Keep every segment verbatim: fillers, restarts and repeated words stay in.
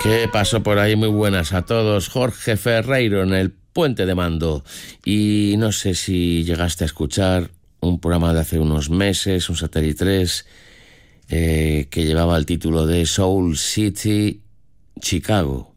¿Qué pasó por ahí? Muy buenas a todos. Jorge Ferreiro en el Puente de Mando. Y no sé si llegaste a escuchar un programa de hace unos meses, un Satélite tres, eh, que llevaba el título de Soul City Chicago.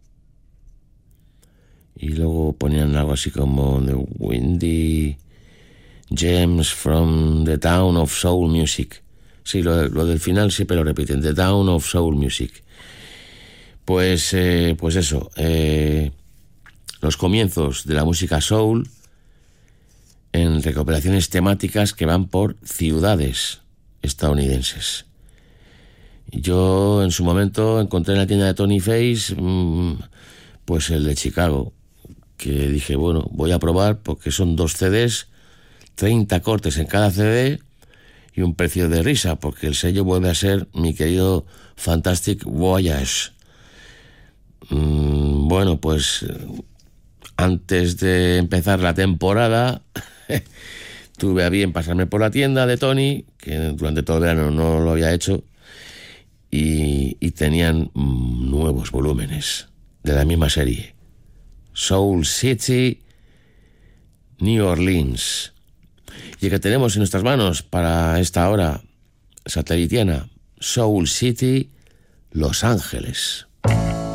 Y luego ponían algo así como The Windy Gems from the Town of Soul Music. Sí, lo, lo del final siempre lo repiten, The Town of Soul Music. Pues, eh, pues eso, eh, los comienzos de la música soul en recopilaciones temáticas que van por ciudades estadounidenses. Yo en su momento encontré en la tienda de Tony Face mmm, pues el de Chicago, que dije, bueno, voy a probar porque son dos C Ds, treinta cortes en cada C D y un precio de risa, porque el sello vuelve a ser mi querido Fantastic Voyage. Mm, bueno, pues antes de empezar la temporada tuve a bien pasarme por la tienda de Tony, que durante todo el verano no lo había hecho, y, y tenían mm, nuevos volúmenes de la misma serie, Soul City New Orleans, y el que tenemos en nuestras manos para esta hora satelitiana, Soul City Los Ángeles.